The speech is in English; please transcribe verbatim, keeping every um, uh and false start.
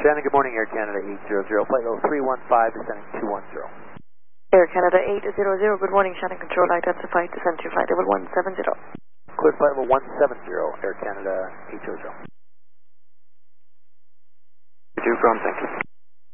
Shannon, good morning, Air Canada eight hundred, flight level three one five, descending two one zero. Air Canada eight hundred, good morning, Shannon Control, identified, descend to flight level one seven zero. Clear flight level one seven zero, Air Canada eight hundred. two from, thank you.